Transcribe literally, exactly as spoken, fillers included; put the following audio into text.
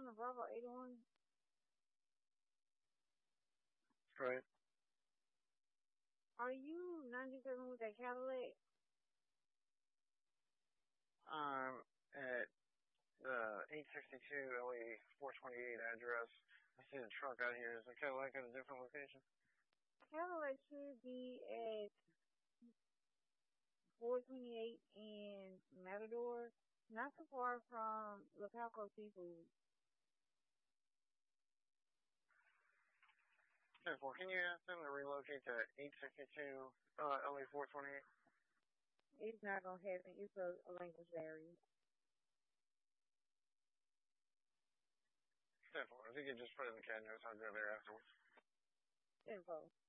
on the Bravo eighty-one? Right. Are you ninety-seven with that Cadillac? Um, at the eight sixty-two L E four twenty-eight address. I see the truck out here. Is the Cadillac at a different location? Cadillac should be at four twenty-eight in Matador, not too far from Localco Seafood. ten four, can you ask them to relocate to eight sixty-two uh, L E four twenty-eight? It's not going to happen. It's a, a language barrier. ten four, if you could just put it in the cat notes, I'll go there afterwards. ten four.